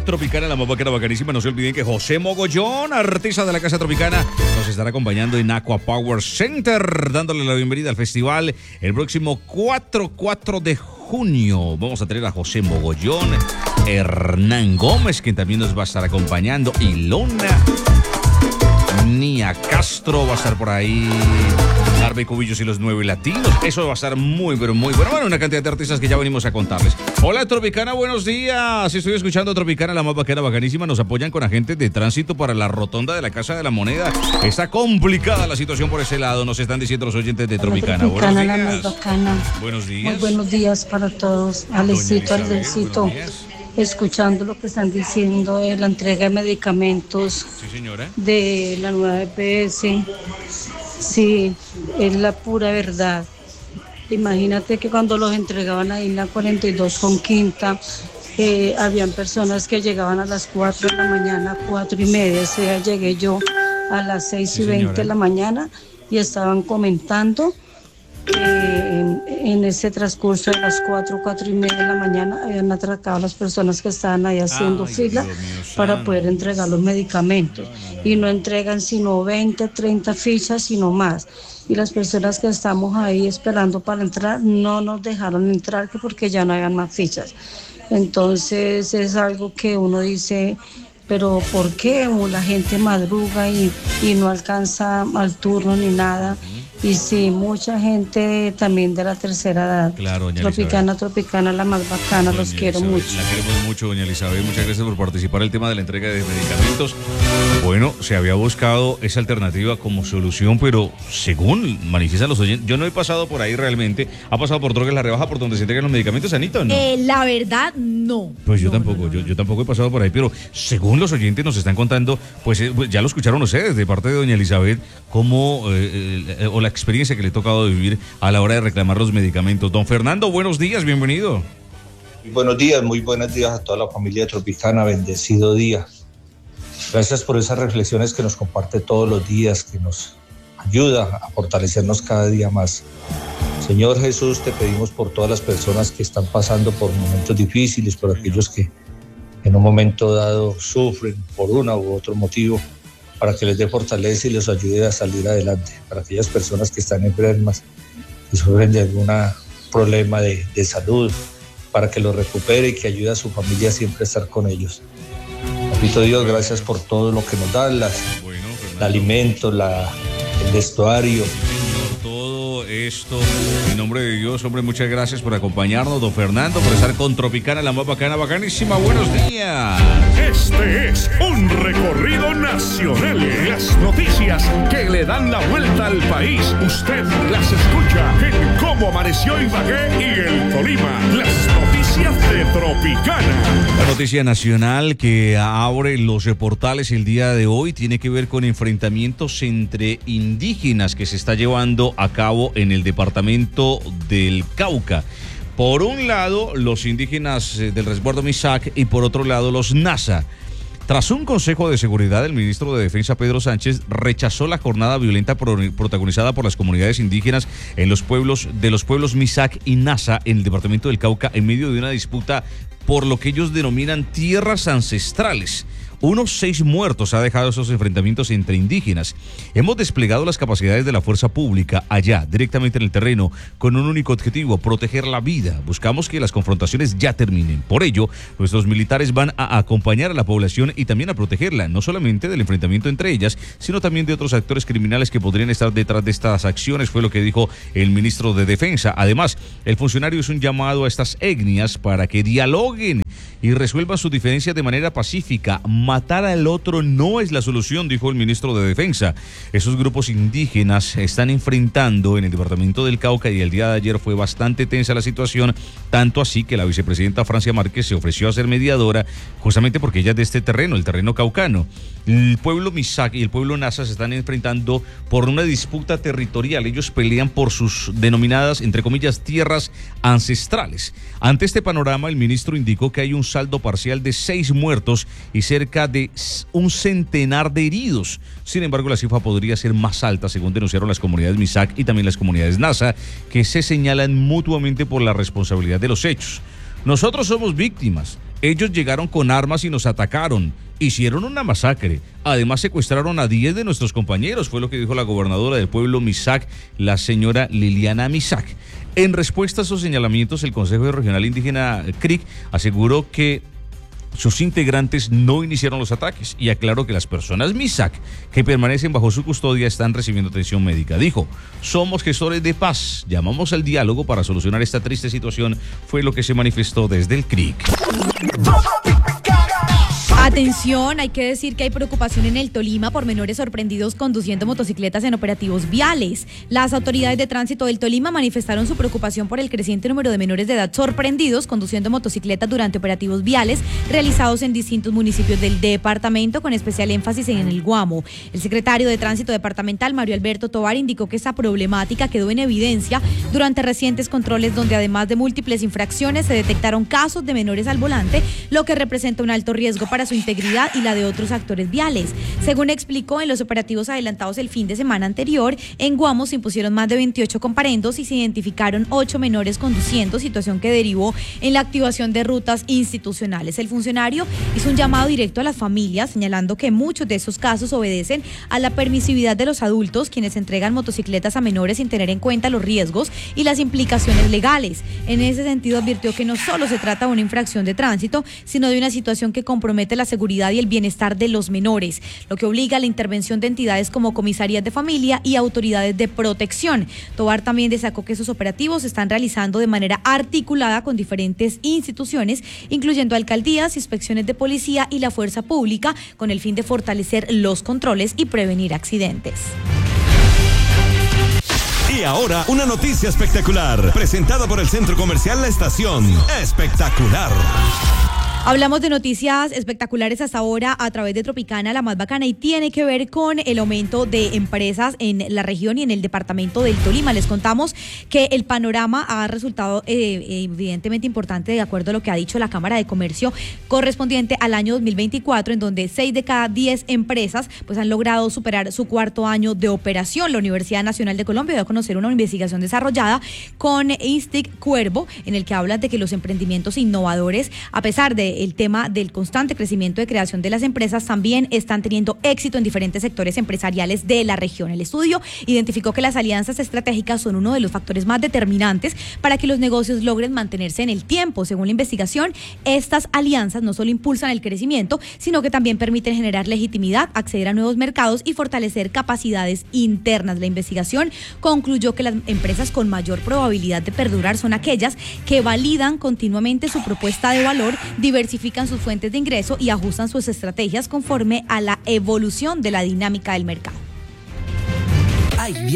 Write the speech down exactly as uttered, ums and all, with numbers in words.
Tropicana, la más bacana, bacanísima. No se olviden que José Mogollón, artista de la Casa Tropicana, nos estará acompañando en Aqua Power Center, dándole la bienvenida al festival el próximo cuatro de junio. Vamos a tener a José Mogollón, Hernán Gómez, quien también nos va a estar acompañando, Ilona, Nia Castro va a estar por ahí, Harvey Cubillos y los Nueve Latinos. Eso va a estar muy, pero muy bueno. Bueno, una cantidad de artistas que ya venimos a contarles. Hola, Tropicana, buenos días. Estoy escuchando Tropicana, la más bacana, bacanísima. Nos apoyan con agentes de tránsito para la rotonda de la Casa de la Moneda. Está complicada la situación por ese lado, nos están diciendo los oyentes de Tropicana. Tropicana, buenos la días. más bacana. Buenos días. Muy buenos días para todos. Alecito, Alecito. Escuchando lo que están diciendo de la entrega de medicamentos, sí, señora, de la nueva E P S. Sí, es la pura verdad. Imagínate que cuando los entregaban ahí en la cuarenta y dos con Quinta, eh, habían personas que llegaban a las cuatro de la mañana, cuatro y media. O sea, llegué yo a las seis sí, y veinte de la mañana y estaban comentando que en, en ese transcurso de las cuatro, cuatro y media de la mañana habían atracado a las personas que estaban ahí haciendo Ay, fila para poder entregar los medicamentos. No, no, no. Y no entregan sino veinte, treinta fichas, sino más. Y las personas que estamos ahí esperando para entrar no nos dejaron entrar porque ya no habían más fichas. Entonces es algo que uno dice, pero ¿por qué la gente madruga y, y no alcanza al turno ni nada? Y sí, mucha gente también de la tercera edad. Claro, doña Tropicana, Elizabeth. Tropicana, la más bacana, Doña los quiero Elizabeth, mucho. La queremos mucho, doña Elizabeth. Muchas gracias por participar en el tema de la entrega de medicamentos. Bueno, se había buscado esa alternativa como solución, pero según manifiestan los oyentes, yo no he pasado por ahí realmente. ¿Ha pasado por Drogas La Rebaja, por donde se entregan los medicamentos, Anita, o no? Eh, la verdad, no. Pues yo no, tampoco, no, no, yo, yo tampoco he pasado por ahí, pero según los oyentes nos están contando, pues eh, ya lo escucharon ustedes de parte de doña Elizabeth, cómo, eh, eh, o la experiencia que le toca de vivir a la hora de reclamar los medicamentos. Don Fernando, buenos días, bienvenido. Muy buenos días, muy buenos días a toda la familia Tropicana, bendecido día. Gracias por esas reflexiones que nos comparte todos los días, que nos ayuda a fortalecernos cada día más. Señor Jesús, te pedimos por todas las personas que están pasando por momentos difíciles, por aquellos que en un momento dado sufren por uno u otro motivo, para que les dé fortaleza y les ayude a salir adelante. Para aquellas personas que están enfermas, que sufren de algún problema de, de salud, para que los recupere y que ayude a su familia siempre a estar con ellos. Papito Dios, gracias por todo lo que nos dan, las, bueno, el alimento, la, el vestuario. Todo esto, en nombre de Dios, hombre, muchas gracias por acompañarnos, don Fernando, por estar con Tropicana, la más bacana, bacanísima. Buenos días. Este es un recorrido nacional. Las noticias que le dan la vuelta al país, usted las escucha en Cómo Amaneció Ibagué y el Tolima. Las noticias de Tropicana. La noticia nacional que abre los portales el día de hoy tiene que ver con enfrentamientos entre indígenas que se está llevando a cabo en el departamento del Cauca. Por un lado, los indígenas del resguardo Misak y por otro lado, los Nasa. Tras un consejo de seguridad, el ministro de Defensa, Pedro Sánchez, rechazó la jornada violenta protagonizada por las comunidades indígenas en los pueblos de los pueblos Misak y Nasa en el departamento del Cauca en medio de una disputa por lo que ellos denominan tierras ancestrales. Unos seis muertos ha dejado esos enfrentamientos entre indígenas. Hemos desplegado las capacidades de la fuerza pública allá, directamente en el terreno, con un único objetivo, proteger la vida. Buscamos que las confrontaciones ya terminen. Por ello, nuestros militares van a acompañar a la población y también a protegerla, no solamente del enfrentamiento entre ellas, sino también de otros actores criminales que podrían estar detrás de estas acciones, fue lo que dijo el ministro de Defensa. Además, el funcionario hizo un llamado a estas etnias para que dialoguen y resuelvan sus diferencias de manera pacífica. Matar al otro no es la solución, dijo el ministro de Defensa. Esos grupos indígenas se están enfrentando en el departamento del Cauca y el día de ayer fue bastante tensa la situación, tanto así que la vicepresidenta Francia Márquez se ofreció a ser mediadora justamente porque ella es de este terreno, el terreno caucano. El pueblo Misak y el pueblo Nasa se están enfrentando por una disputa territorial. Ellos pelean por sus denominadas, entre comillas, tierras ancestrales. Ante este panorama, el ministro indicó que hay un saldo parcial de seis muertos y cerca de un centenar de heridos. Sin embargo, la cifra podría ser más alta, según denunciaron las comunidades Misak y también las comunidades Nasa, que se señalan mutuamente por la responsabilidad de los hechos. Nosotros somos víctimas, Ellos llegaron con armas y nos atacaron. Hicieron una masacre. Además secuestraron a diez de nuestros compañeros, fue lo que dijo la gobernadora del pueblo Misak, la señora Liliana Misak. En respuesta a esos señalamientos, el Consejo Regional Indígena C R I C aseguró que sus integrantes no iniciaron los ataques y aclaró que las personas Misak que permanecen bajo su custodia están recibiendo atención médica. Dijo, somos gestores de paz, llamamos al diálogo para solucionar esta triste situación, fue lo que se manifestó desde el C R I C. Atención, hay que decir que hay preocupación en el Tolima por menores sorprendidos conduciendo motocicletas en operativos viales. Las autoridades de tránsito del Tolima manifestaron su preocupación por el creciente número de menores de edad sorprendidos conduciendo motocicletas durante operativos viales realizados en distintos municipios del departamento, con especial énfasis en el Guamo. El secretario de Tránsito Departamental, Mario Alberto Tovar, indicó que esta problemática quedó en evidencia durante recientes controles donde además de múltiples infracciones se detectaron casos de menores al volante, lo que representa un alto riesgo para su integridad y la de otros actores viales. Según explicó, en los operativos adelantados el fin de semana anterior, en Guamo se impusieron más de veintiocho comparendos y se identificaron ocho menores conduciendo, situación que derivó en la activación de rutas institucionales. El funcionario hizo un llamado directo a las familias, señalando que muchos de esos casos obedecen a la permisividad de los adultos, quienes entregan motocicletas a menores sin tener en cuenta los riesgos y las implicaciones legales. En ese sentido, advirtió que no solo se trata de una infracción de tránsito, sino de una situación que compromete la seguridad y el bienestar de los menores, lo que obliga a la intervención de entidades como comisarías de familia y autoridades de protección. Tovar también destacó que esos operativos se están realizando de manera articulada con diferentes instituciones, incluyendo alcaldías, inspecciones de policía y la fuerza pública, con el fin de fortalecer los controles y prevenir accidentes. Y ahora, una noticia espectacular, presentada por el Centro Comercial La Estación. Espectacular. Hablamos de noticias espectaculares hasta ahora a través de Tropicana, la más bacana, y tiene que ver con el aumento de empresas en la región y en el departamento del Tolima. Les contamos que el panorama ha resultado eh, evidentemente importante de acuerdo a lo que ha dicho la Cámara de Comercio correspondiente al año dos mil veinticuatro, en donde seis de cada diez empresas pues han logrado superar su cuarto año de operación. La Universidad Nacional de Colombia dio a conocer una investigación desarrollada con Instic Cuervo, en el que habla de que los emprendimientos innovadores, a pesar de el tema del constante crecimiento de creación de las empresas, también están teniendo éxito en diferentes sectores empresariales de la región. El estudio identificó que las alianzas estratégicas son uno de los factores más determinantes para que los negocios logren mantenerse en el tiempo. Según la investigación, estas alianzas no solo impulsan el crecimiento, sino que también permiten generar legitimidad, acceder a nuevos mercados y fortalecer capacidades internas. La investigación concluyó que las empresas con mayor probabilidad de perdurar son aquellas que validan continuamente su propuesta de valor, diversifican sus fuentes de ingreso y ajustan sus estrategias conforme a la evolución de la dinámica del mercado.